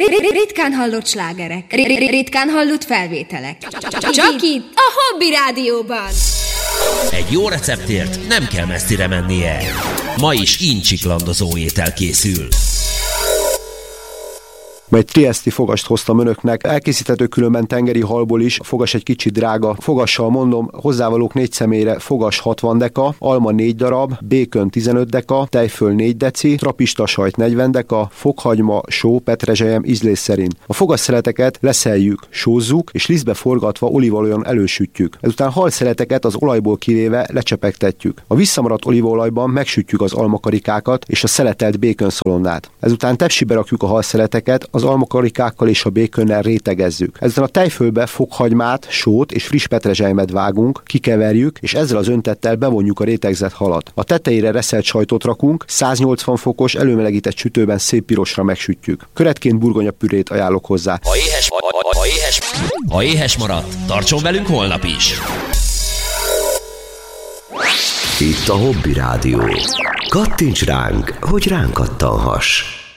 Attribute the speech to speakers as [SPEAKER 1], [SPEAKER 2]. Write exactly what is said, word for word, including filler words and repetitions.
[SPEAKER 1] Ritkán hallott slágerek. Ritkán hallott felvételek. Csak itt, a Hobby Rádióban.
[SPEAKER 2] Egy jó receptért nem kell messzire mennie. Ma is incsiklandozó étel készül.
[SPEAKER 3] Ma egy trieszti fogast hoztam önöknek. Elkészíthető különben tengeri halból is. A fogas egy kicsit drága. Fogassal mondom, hozzávalók négy személyre: fogas hatvan deka, alma négy darab, békön tizenöt deka, tejföl négy deci, trapista sajt negyven deka, fokhagyma, só, petrezselyem ízlés szerint. A fogasszeleteket leszeljük, sózzuk, és lisztbe forgatva olívaolajban elősütjük. Ezután halszeleteket az olajból kivéve lecsepegtetjük. A visszamaradt olívaolajban megsütjük az almakarikákat és a szeletelt békönszalonnát. Ezután tepsibe rakjuk a halszeleteket, az almakarikákkal és a békönnel rétegezzük. Ezután a tejfölbe fokhagymát, sót és friss petrezselymet vágunk, kikeverjük, és ezzel az öntettel bevonjuk a rétegzett halat. A tetejére reszelt sajtot rakunk, száznyolcvan fokos előmelegített sütőben szép pirosra megsütjük. Köretként burgonyapürét ajánlok hozzá.
[SPEAKER 2] Ha éhes, ha, ha, éhes, ha éhes maradt, tartson velünk holnap is!
[SPEAKER 4] Itt a Hobby Rádió. Kattints ránk, hogy ránk kattanhass.